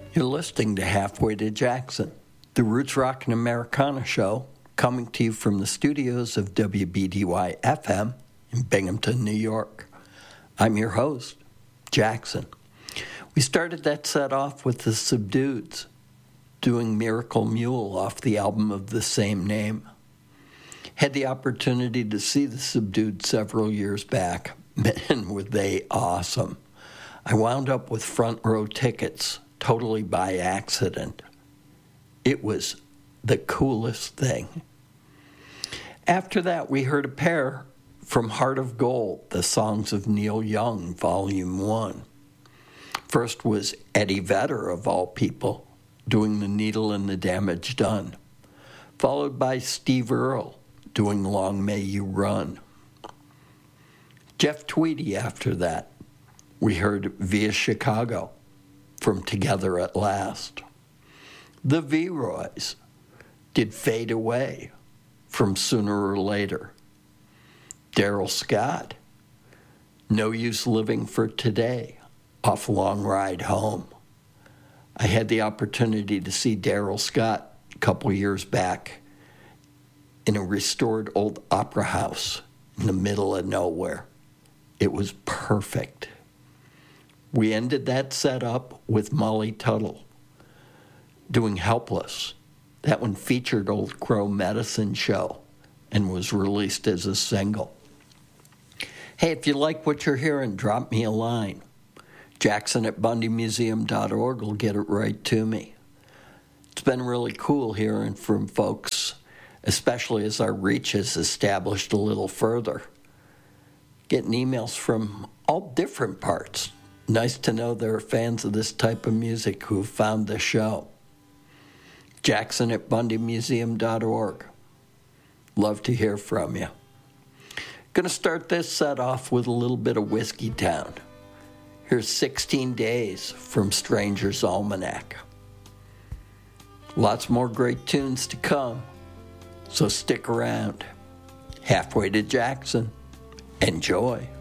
You're listening to Halfway to Jackson, the Roots Rock and Americana show, coming to you from the studios of WBDY FM in Binghamton, New York. I'm your host, Jackson. We started that set off with the Subdueds, doing Miracle Mule off the album of the same name. Had the opportunity to see the Subdued several years back. Man, were they awesome. I wound up with front row tickets, totally by accident. It was the coolest thing. After that, we heard a pair from Heart of Gold, the Songs of Neil Young, Volume 1. First was Eddie Vedder, of all people, doing The Needle and the Damage Done, followed by Steve Earle, doing Long May You Run. Jeff Tweedy after that. We heard Via Chicago from Together at Last. The V-Roys did Fade Away from Sooner or Later. Daryl Scott, No Use Living for Today off Long Ride Home. I had the opportunity to see Daryl Scott a couple years back in a restored old opera house in the middle of nowhere. It was perfect. We ended that set up with Molly Tuttle doing Helpless. That one featured Old Crow Medicine Show and was released as a single. Hey, if you like what you're hearing, drop me a line. Jackson at bundymuseum.org will get it right to me. It's been really cool hearing from folks, especially as our reach is established a little further. Getting emails from all different parts. Nice to know there are fans of this type of music who found the show. Jackson at bundymuseum.org. Love to hear from you. Going to start this set off with a little bit of Whiskey Town. Here's 16 Days from Stranger's Almanac. Lots more great tunes to come, so stick around. Halfway to Jackson. Enjoy.